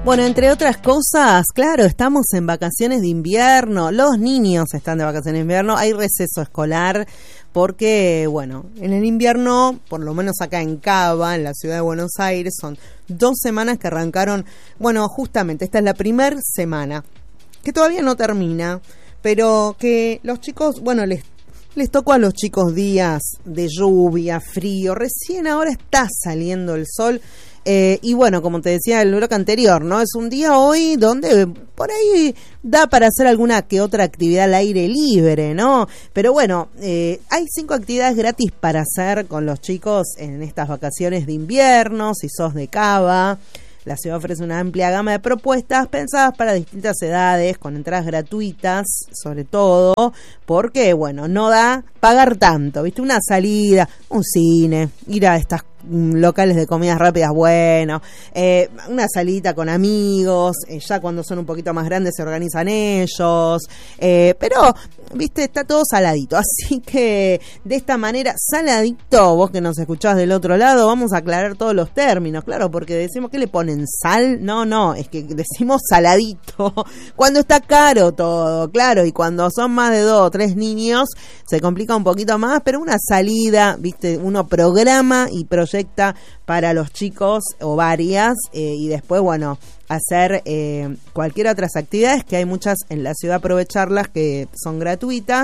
Bueno, entre otras cosas, claro, estamos en vacaciones de invierno, los niños están de vacaciones de invierno, hay receso escolar porque, bueno, en el invierno, por lo menos acá en Cava, en la ciudad de Buenos Aires, son 2 semanas que arrancaron, bueno, justamente esta es la primera semana, que todavía no termina, pero que los chicos, bueno, les tocó a los chicos días de lluvia, frío, recién ahora está saliendo el sol. Y bueno, como te decía en el bloque anterior, ¿no? Es un día hoy donde por ahí da para hacer alguna que otra actividad al aire libre, ¿no? Pero bueno, hay 5 actividades gratis para hacer con los chicos en estas vacaciones de invierno, si sos de Cava. La ciudad ofrece una amplia gama de propuestas pensadas para distintas edades, con entradas gratuitas, sobre todo, porque, bueno, no da pagar tanto, ¿viste? Una salida, un cine, ir a estas locales de comidas rápidas, bueno, una salita con amigos, ya cuando son un poquito más grandes se organizan ellos, pero, viste, está todo saladito, así que de esta manera, saladito, vos que nos escuchás del otro lado, vamos a aclarar todos los términos, claro, porque decimos que le ponen sal, no, es que decimos saladito, cuando está caro todo, claro, y cuando son más de 2 o 3 niños, se complica un poquito más, pero una salida, viste, uno programa y proyecta para los chicos o varias y después, bueno, hacer cualquier otras actividades, que hay muchas en la ciudad, aprovecharlas, que son gratuitas,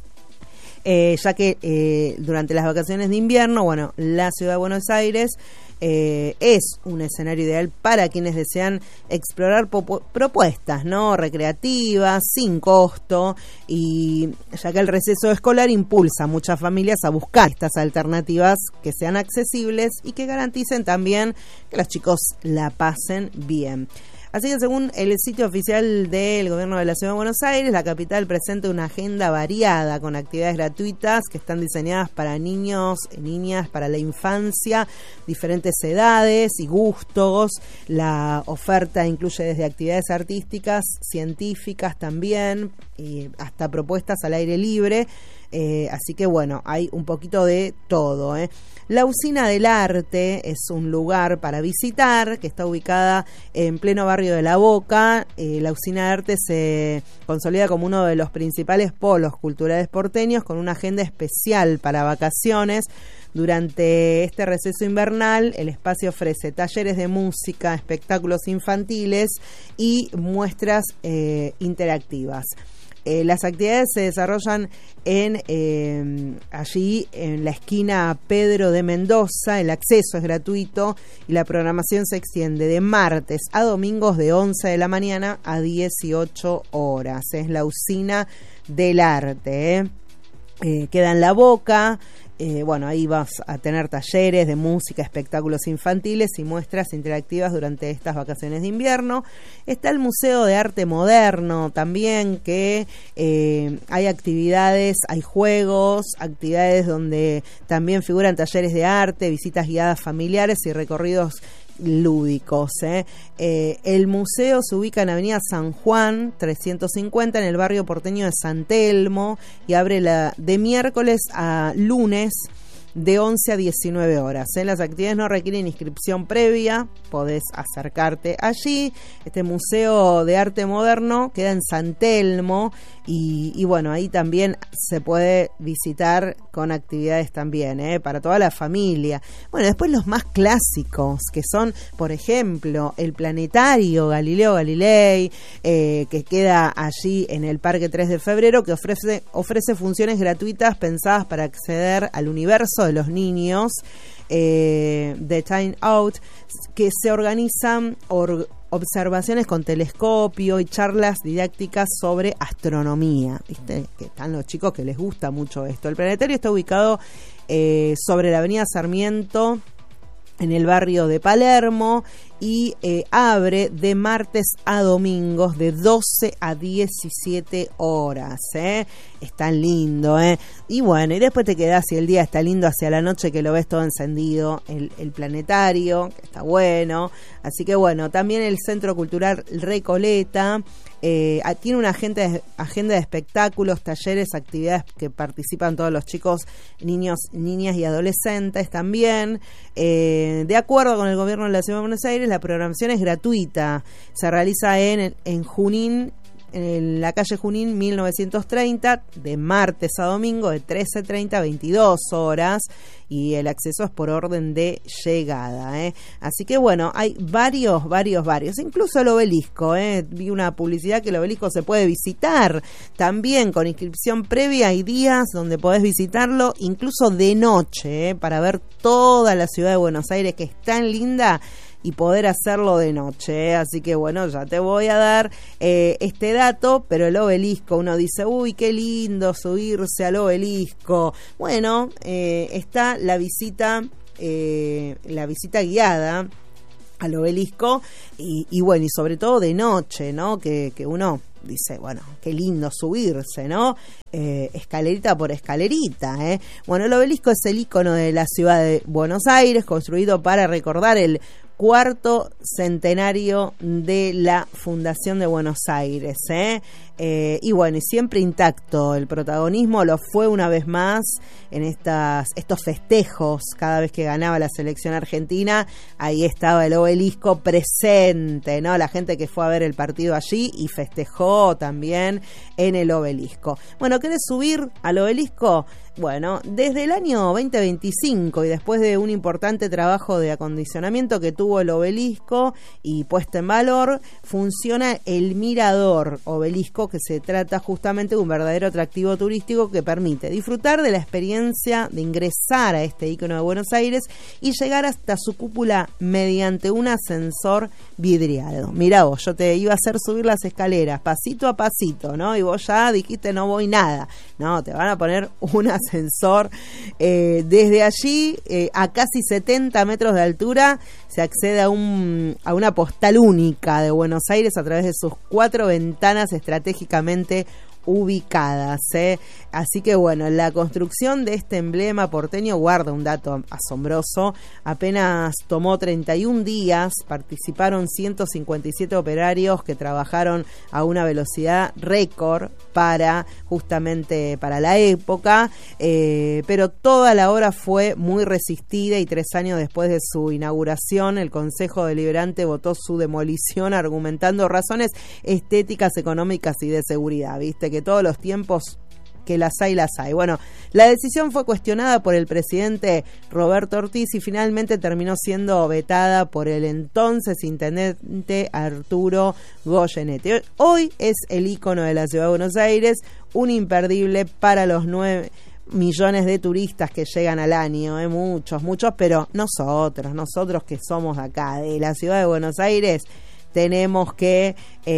ya que durante las vacaciones de invierno, bueno, la ciudad de Buenos Aires es un escenario ideal para quienes desean explorar propuestas, ¿no? Recreativas, sin costo, y ya que el receso escolar impulsa a muchas familias a buscar estas alternativas que sean accesibles y que garanticen también que los chicos la pasen bien. Así que según el sitio oficial del Gobierno de la Ciudad de Buenos Aires, la capital presenta una agenda variada con actividades gratuitas que están diseñadas para niños y niñas, para la infancia, diferentes edades y gustos. La oferta incluye desde actividades artísticas, científicas también, y hasta propuestas al aire libre. Así que bueno, hay un poquito de todo, La Usina del Arte es un lugar para visitar que está ubicada en pleno barrio de La Boca. La Usina del Arte se consolida como uno de los principales polos culturales porteños, con una agenda especial para vacaciones. Durante este receso invernal, el espacio ofrece talleres de música, espectáculos infantiles y muestras interactivas. Las actividades se desarrollan allí en la esquina Pedro de Mendoza. El acceso es gratuito y la programación se extiende de martes a domingos de 11 de la mañana a 18 horas. Es la Usina del Arte. Queda en La Boca. Bueno, ahí vas a tener talleres de música, espectáculos infantiles y muestras interactivas durante estas vacaciones de invierno. Está el Museo de Arte Moderno también, que hay actividades, hay juegos, actividades donde también figuran talleres de arte, visitas guiadas familiares y recorridos lúdicos. El museo se ubica en Avenida San Juan 350 en el barrio porteño de San Telmo y abre de miércoles a lunes de 11 a 19 horas. Las actividades no requieren inscripción previa, podés acercarte allí. Este Museo de Arte Moderno queda en San Telmo y bueno, ahí también se puede visitar con actividades también, para toda la familia. Bueno, después los más clásicos, que son, por ejemplo, el Planetario Galileo Galilei, que queda allí en el Parque 3 de Febrero, que ofrece funciones gratuitas pensadas para acceder al universo de los niños, de Time Out, que se organizan observaciones con telescopio y charlas didácticas sobre astronomía, ¿viste? Que están los chicos que les gusta mucho esto. El planetario está ubicado sobre la avenida Sarmiento, en el barrio de Palermo, y abre de martes a domingos de 12 a 17 horas. Está lindo, y bueno, y después te quedás, si el día está lindo, hacia la noche que lo ves todo encendido, el planetario, que está bueno. Así que bueno, también el Centro Cultural Recoleta tiene una agenda de espectáculos, talleres, actividades que participan todos los chicos, niños, niñas y adolescentes también. De acuerdo con el Gobierno de la Ciudad de Buenos Aires, Aires la programación es gratuita. Se realiza en Junín, en la calle Junín 1930, de martes a domingo de 13:30 a 22 horas, y el acceso es por orden de llegada, Así que bueno, hay varios, incluso el obelisco, vi una publicidad que el obelisco se puede visitar también con inscripción previa. Hay días donde podés visitarlo incluso de noche, para ver toda la ciudad de Buenos Aires, que es tan linda, y poder hacerlo de noche, Así que bueno, ya te voy a dar este dato, pero el obelisco, uno dice, uy, qué lindo subirse al obelisco. Bueno, está la visita guiada al obelisco, y bueno, y sobre todo de noche, ¿no? Que uno dice, bueno, qué lindo subirse, ¿no? Escalerita por escalerita, Bueno, el obelisco es el ícono de la ciudad de Buenos Aires, construido para recordar el 4º centenario de la fundación de Buenos Aires, y bueno, y siempre intacto. El protagonismo lo fue una vez más en estos festejos. Cada vez que ganaba la selección argentina, ahí estaba el obelisco presente, ¿no? La gente que fue a ver el partido allí y festejó también en el obelisco. Bueno, ¿querés subir al obelisco? Bueno, desde el año 2025 y después de un importante trabajo de acondicionamiento que tuvo el obelisco y puesta en valor, funciona el Mirador Obelisco, que se trata justamente de un verdadero atractivo turístico que permite disfrutar de la experiencia de ingresar a este ícono de Buenos Aires y llegar hasta su cúpula mediante un ascensor vidriado. Mirá vos, yo te iba a hacer subir las escaleras pasito a pasito, ¿no? Y vos ya dijiste, no voy nada. No, te van a poner un ascensor. Desde allí, a casi 70 metros de altura, se accede a una postal única de Buenos Aires a través de sus 4 ventanas estratégicamente ubicadas, Así que bueno, la construcción de este emblema porteño guarda un dato asombroso. Apenas tomó 31 días, participaron 157 operarios que trabajaron a una velocidad récord justamente para la época, pero toda la obra fue muy resistida, y 3 años después de su inauguración, el Consejo Deliberante votó su demolición argumentando razones estéticas, económicas y de seguridad. Viste que todos los tiempos que las hay. Bueno, la decisión fue cuestionada por el presidente Roberto Ortiz y finalmente terminó siendo vetada por el entonces intendente Arturo Goyenetti. Hoy es el ícono de la ciudad de Buenos Aires, un imperdible para los 9 millones de turistas que llegan al año, muchos, pero nosotros que somos acá de la ciudad de Buenos Aires, tenemos que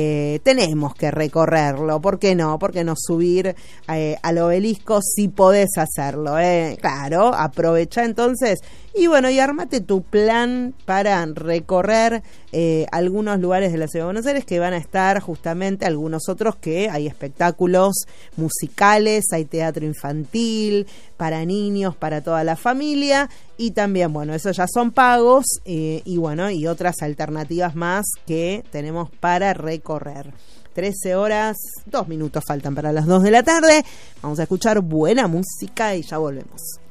recorrerlo. ¿Por qué no? ¿Por qué no subir al obelisco si podés hacerlo? Claro, aprovecha entonces y bueno, y armate tu plan para recorrer algunos lugares de la ciudad de Buenos Aires, que van a estar justamente algunos otros que hay espectáculos musicales, hay teatro infantil para niños, para toda la familia, y también, bueno, esos ya son pagos, y bueno, y otras alternativas más que tenemos para recorrer. 13 horas, 2 minutos faltan para las 2 de la tarde. Vamos a escuchar buena música y ya volvemos.